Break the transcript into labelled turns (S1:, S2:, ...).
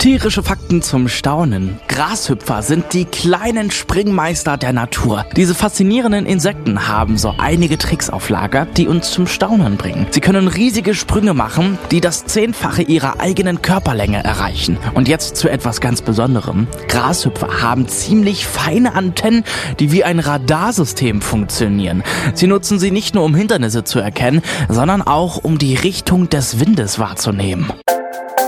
S1: Tierische Fakten zum Staunen. Grashüpfer sind die kleinen Springmeister der Natur. Diese faszinierenden Insekten haben so einige Tricks auf Lager, die uns zum Staunen bringen. Sie können riesige Sprünge machen, die das 10-fache ihrer eigenen Körperlänge erreichen. Und jetzt zu etwas ganz Besonderem. Grashüpfer haben ziemlich feine Antennen, die wie ein Radarsystem funktionieren. Sie nutzen sie nicht nur, um Hindernisse zu erkennen, sondern auch, um die Richtung des Windes wahrzunehmen.